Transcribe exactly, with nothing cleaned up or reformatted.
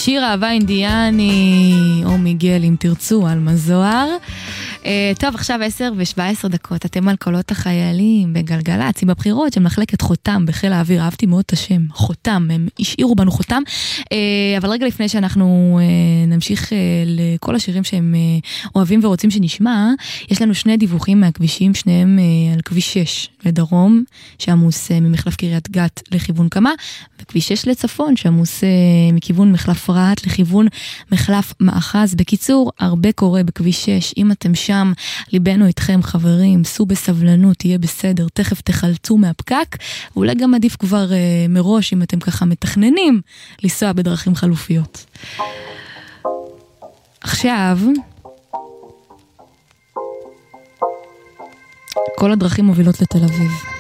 שיר אהבה אינדיאני, או מיגל אם תרצו, על מזוהר. Uh, טוב, עכשיו עשר ושבע עשרה דקות, אתם על קולות החיילים בגלגלצ, עם הבחירות של מחלקת חותם בחיל האוויר, אהבתי מאוד את השם, חותם, הם השאירו בנו חותם, uh, אבל רגע לפני שאנחנו uh, נמשיך uh, לכל השירים שהם uh, אוהבים ורוצים שנשמע, יש לנו שני דיווחים מהכבישים, שניהם uh, על כביש שש לדרום, שעמוס uh, ממחלף קריית גת לכיוון קמה, וכביש שש לצפון, שעמוס uh, מכיוון מחלף רעת לכיוון מחלף מאחז. בקיצור, הרבה קורה בכביש שש, אם אתם שם, ליבנו איתכם חברים, סעו בסבלנות, תהיה בסדר, תכף תחלצו מהפקק, ואולי גם עדיף כבר uh, מראש, אם אתם ככה מתכננים, לנסוע בדרכים חלופיות. עכשיו, כל הדרכים מובילות לתל אביב.